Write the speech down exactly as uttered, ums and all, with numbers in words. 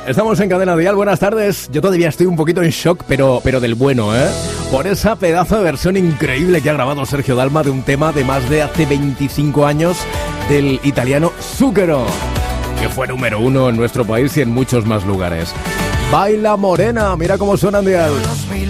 Estamos en Cadena Dial, buenas tardes. Yo todavía estoy un poquito en shock, pero, pero del bueno, ¿eh? Por esa pedazo de versión increíble que ha grabado Sergio Dalma de un tema de más de hace veinticinco años del italiano Zucchero, que fue número uno en nuestro país y en muchos más lugares. Baila Morena, mira cómo suena en Dial.